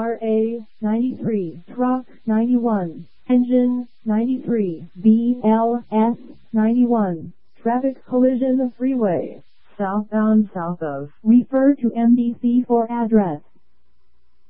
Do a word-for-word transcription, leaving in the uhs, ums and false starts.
R A ninety-three, truck ninety-one, engine ninety-three, B L S ninety-one, traffic collision freeway, southbound south of, refer to M D C for address.